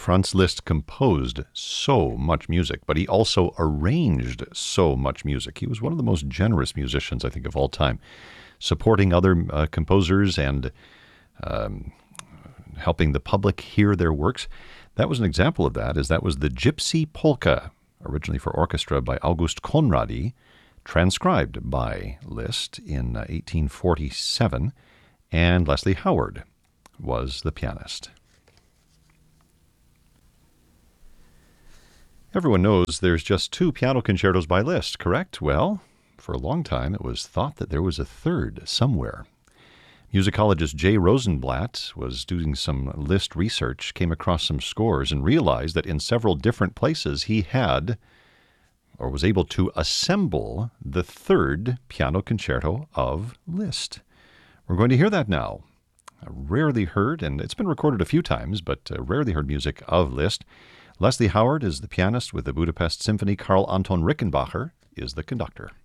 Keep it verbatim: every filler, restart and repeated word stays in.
Franz Liszt composed so much music, but he also arranged so much music. He was one of the most generous musicians, I think, of all time, supporting other uh, composers and um, helping the public hear their works. That was an example of that, as that was the Gypsy Polka, originally for orchestra by August Conradi, transcribed by Liszt in uh, eighteen forty-seven, and Leslie Howard was the pianist. Everyone knows there's just two piano concertos by Liszt, correct? Well, for a long time it was thought that there was a third somewhere. Musicologist Jay Rosenblatt was doing some Liszt research, came across some scores, and realized that in several different places he had, or was able to assemble, the third piano concerto of Liszt. We're going to hear that now. Rarely heard, and it's been recorded a few times, but uh, rarely heard music of Liszt. Leslie Howard is the pianist with the Budapest Symphony. Carl Anton Rickenbacher is the conductor.